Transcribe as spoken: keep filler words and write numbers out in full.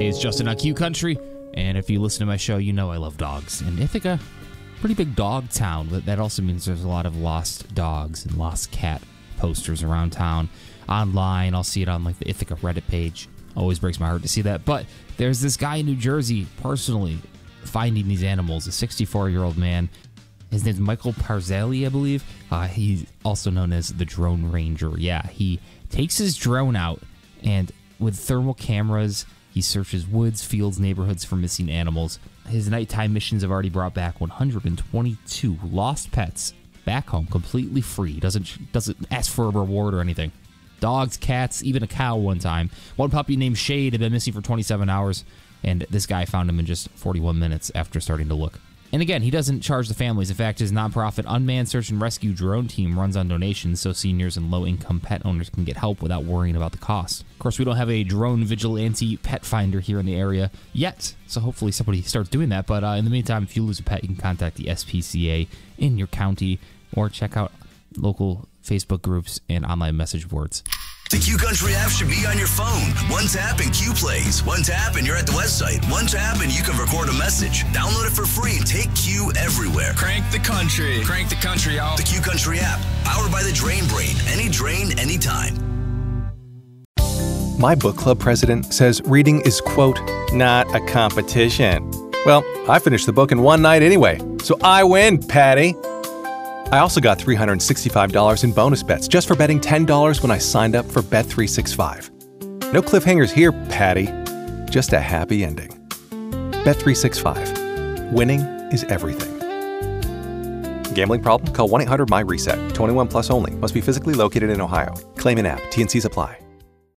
Hey, it's Justin on Q Country, and if you listen to my show, you know I love dogs. And Ithaca, pretty big dog town, but that also means there's a lot of lost dogs and lost cat posters around town. Online, I'll see it on like the Ithaca Reddit page. Always breaks my heart to see that. But there's this guy in New Jersey, personally, finding these animals, a sixty-four-year-old man. His name's Michael Parzali, I believe. Uh, he's also known as the Drone Ranger. Yeah, he takes his drone out, and with thermal cameras, he searches woods, fields, neighborhoods for missing animals. His nighttime missions have already brought back one hundred twenty-two lost pets back home completely free. Doesn't doesn't ask for a reward or anything. Dogs, cats, even a cow one time. One puppy named Shade had been missing for twenty-seven hours, and this guy found him in just forty-one minutes after starting to look. And again, he doesn't charge the families. In fact, his nonprofit Unmanned Search and Rescue drone team runs on donations so seniors and low-income pet owners can get help without worrying about the cost. Of course, we don't have a drone vigilante pet finder here in the area yet, so hopefully somebody starts doing that. But uh, in the meantime, if you lose a pet, you can contact the S P C A in your county or check out local Facebook groups and online message boards. The Q Country app should be on your phone. One tap and Q plays. One tap and you're at the website. One tap and you can record a message. Download it for free and take Q everywhere. Crank the country. Crank the country, y'all. The Q Country app, powered by the Drain Brain. Any drain, anytime. My book club president says reading is, quote, not a competition. Well, I finished the book in one night anyway, so I win, Patty. I also got three hundred sixty-five dollars in bonus bets just for betting ten dollars when I signed up for Bet three sixty-five. No cliffhangers here, Patty. Just a happy ending. Bet three sixty-five. Winning is everything. Gambling problem? Call one eight hundred M Y RESET. twenty-one plus only. Must be physically located in Ohio. Claim in app. T and Cs apply.